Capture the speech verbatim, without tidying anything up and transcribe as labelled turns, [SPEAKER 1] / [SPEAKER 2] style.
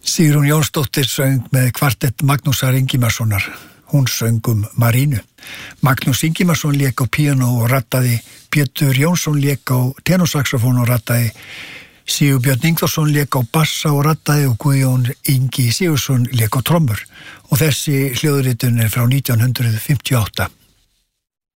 [SPEAKER 1] Sigrún Jónsdóttir söng með kvartett Magnúsar Ingimarssonar. Hún söng um Marínu. Magnús Ingimarsson lék á píanó og rattaði, Pétur Jónsson lék á tenorsaxofón og rattaði, Sigurbjörn Ingvarsson lék á bassa og rattaði og Guðjón Ingi Sigursson lék á trommur. Og þessi hljóðritun er frá nítján hundruð fimmtíu og átta.